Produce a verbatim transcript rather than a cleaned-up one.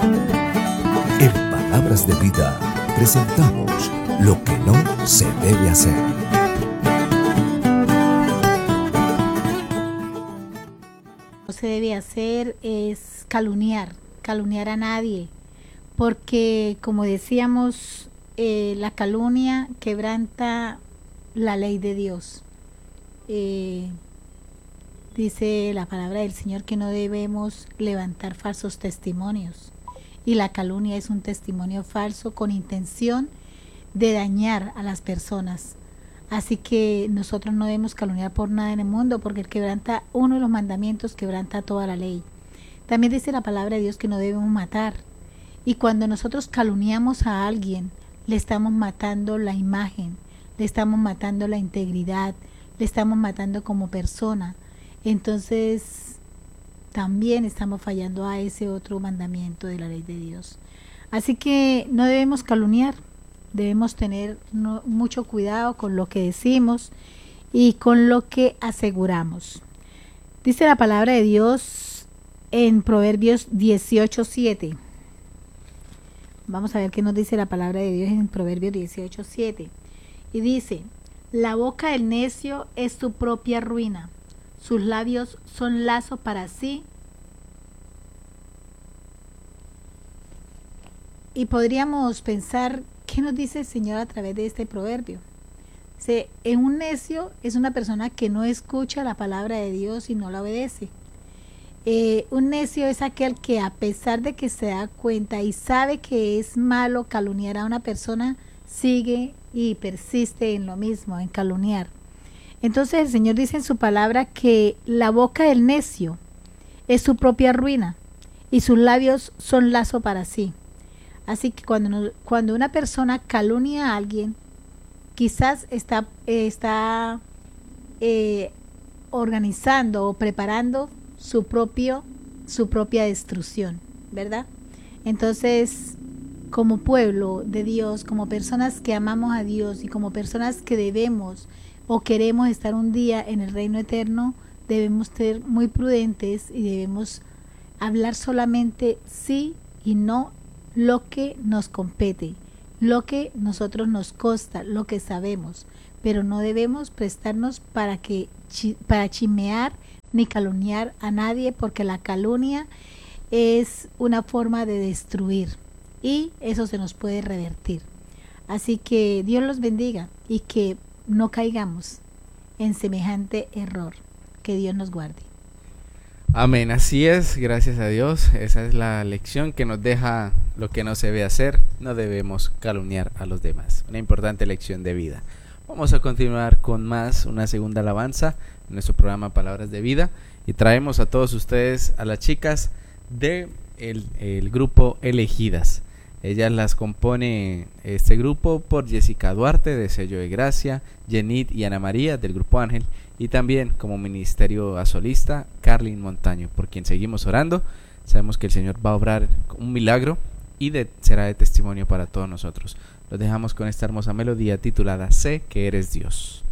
En Palabras de Vida presentamos lo que no se debe hacer. No se debe hacer es calumniar, calumniar a nadie, porque como decíamos, eh, la calumnia quebranta la ley de Dios. Eh, dice la palabra del Señor que no debemos levantar falsos testimonios, y la calumnia es un testimonio falso con intención de dañar a las personas. Así que nosotros no debemos calumniar por nada en el mundo, porque el quebranta uno de los mandamientos quebranta toda la ley. También dice la palabra de Dios que no debemos matar, y cuando nosotros calumniamos a alguien, le estamos matando la imagen, le estamos matando la integridad, le estamos matando como persona. Entonces también estamos fallando a ese otro mandamiento de la ley de Dios. Así que no debemos calumniar, debemos tener no, mucho cuidado con lo que decimos y con lo que aseguramos. Dice la palabra de Dios en Proverbios dieciocho siete. Vamos a ver qué nos dice la palabra de Dios en Proverbios dieciocho siete. Y dice: la boca del necio es su propia ruina, sus labios son lazo para sí. Y podríamos pensar, ¿qué nos dice el Señor a través de este proverbio? Se, en un necio es una persona que no escucha la palabra de Dios y no la obedece. Eh, un necio es aquel que, a pesar de que se da cuenta y sabe que es malo calumniar a una persona, sigue y persiste en lo mismo, en calumniar. Entonces el Señor dice en su palabra que la boca del necio es su propia ruina y sus labios son lazo para sí. Así que cuando, cuando una persona calumnia a alguien, quizás está, eh, está eh, organizando o preparando su, propio, su propia destrucción, ¿verdad? Entonces, como pueblo de Dios, como personas que amamos a Dios y como personas que debemos o queremos estar un día en el reino eterno, debemos ser muy prudentes y debemos hablar solamente sí y no lo que nos compete, lo que nosotros nos consta, lo que sabemos, pero no debemos prestarnos para que para chismear ni calumniar a nadie, porque la calumnia es una forma de destruir y eso se nos puede revertir. Así que Dios los bendiga y que no caigamos en semejante error. Que Dios nos guarde. Amén, así es, gracias a Dios. Esa es la lección que nos deja lo que no se debe hacer. No debemos calumniar a los demás. Una importante lección de vida. Vamos a continuar con más, una segunda alabanza en nuestro programa Palabras de Vida, y traemos a todos ustedes a las chicas de el, el grupo Elegidas. Ellas las compone este grupo por Jessica Duarte de Sello de Gracia, Jenit y Ana María del grupo Ángel, y también como ministerio a solista Carlin Montaño, por quien seguimos orando. Sabemos que el Señor va a obrar un milagro y de, será de testimonio para todos nosotros. Los dejamos con esta hermosa melodía titulada Sé que eres Dios.